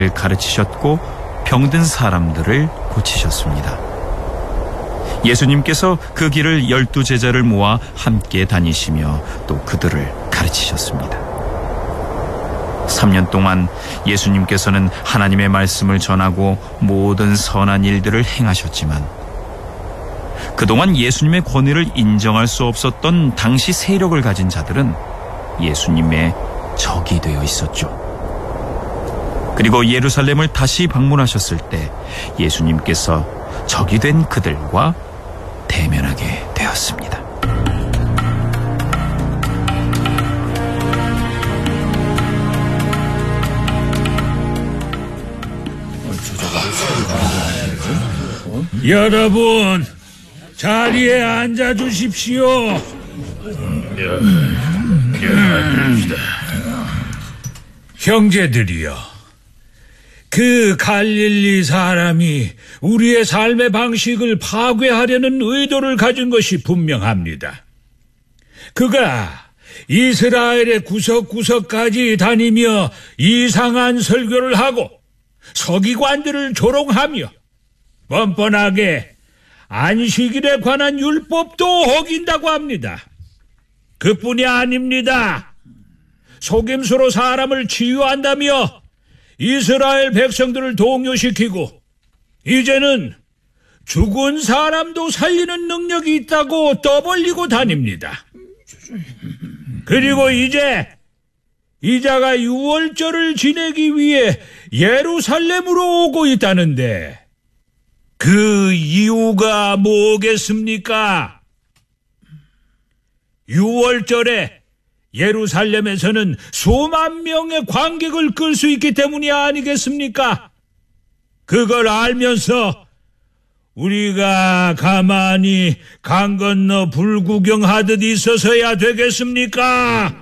가르치셨고 병든 사람들을 고치셨습니다. 예수님께서 그 길을 12제자를 모아 함께 다니시며 또 그들을 가르치셨습니다. 3년 동안 예수님께서는 하나님의 말씀을 전하고 모든 선한 일들을 행하셨지만 그동안 예수님의 권위를 인정할 수 없었던 당시 세력을 가진 자들은 예수님의 적이 되어 있었죠. 그리고 예루살렘을 다시 방문하셨을 때 예수님께서 적이 된 그들과 대면하게 되었습니다. 여러분, 자리에 앉아 주십시오. 형제들이여, 그 갈릴리 사람이 우리의 삶의 방식을 파괴하려는 의도를 가진 것이 분명합니다. 그가 이스라엘의 구석구석까지 다니며 이상한 설교를 하고 서기관들을 조롱하며 뻔뻔하게 안식일에 관한 율법도 어긴다고 합니다. 그뿐이 아닙니다. 속임수로 사람을 치유한다며 이스라엘 백성들을 동요시키고 이제는 죽은 사람도 살리는 능력이 있다고 떠벌리고 다닙니다. 그리고 이제 이자가 유월절을 지내기 위해 예루살렘으로 오고 있다는데 그 이유가 뭐겠습니까? 유월절에 예루살렘에서는 수만 명의 관객을 끌 수 있기 때문이 아니겠습니까? 그걸 알면서 우리가 가만히 강 건너 불구경하듯 있어서야 되겠습니까?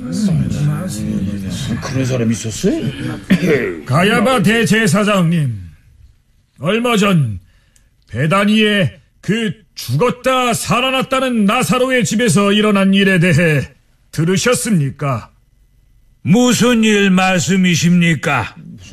그런 사람이 있었어요? 가야바 대제사장님, 얼마 전 베다니에 그 죽었다 살아났다는 나사로의 집에서 일어난 일에 대해 들으셨습니까? 무슨 일 말씀이십니까?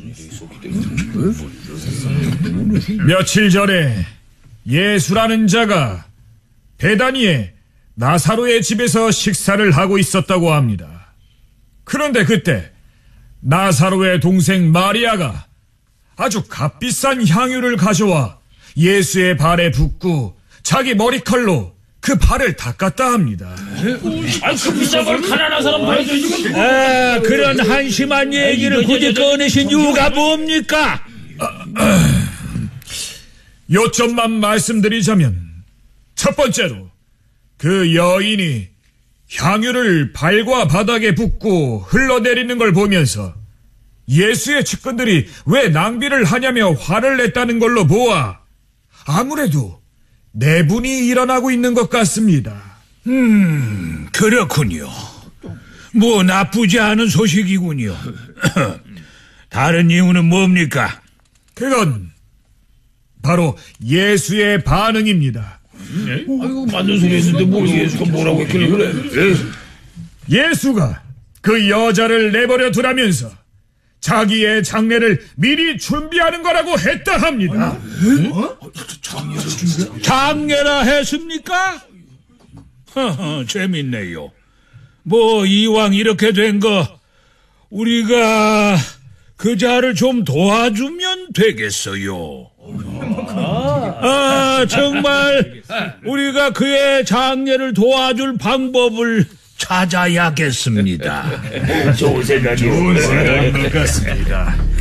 며칠 전에 예수라는 자가 베다니에 나사로의 집에서 식사를 하고 있었다고 합니다. 그런데 그때 나사로의 동생 마리아가 아주 값비싼 향유를 가져와 예수의 발에 붓고 자기 머리칼로 그 발을 닦았다 합니다. 그 비싼 걸 가난한 사람 보여주지. 그런 한심한 얘기를 굳이 꺼내신 이유가 뭡니까? 요점만 말씀드리자면, 첫 번째로 그 여인이 향유를 발과 바닥에 붓고 흘러내리는 걸 보면서 예수의 측근들이 왜 낭비를 하냐며 화를 냈다는 걸로 보아 아무래도 내분이 일어나고 있는 것 같습니다. 그렇군요. 뭐 나쁘지 않은 소식이군요. 다른 이유는 뭡니까? 그건 바로 예수의 반응입니다. 아이고, 맞는 소리 했는데 뭐 예수가 뭐라고 했길래 그래? 예수가 그 여자를 내버려 두라면서 자기의 장례를 미리 준비하는 거라고 했다 합니다. 장례라 했습니까? 재밌네요. 뭐 이왕 이렇게 된 거 우리가 그 자를 좀 도와주면 되겠어요. 정말 우리가 그의 장례를 도와줄 방법을 찾아야겠습니다. 좋은 생각인 것 같습니다.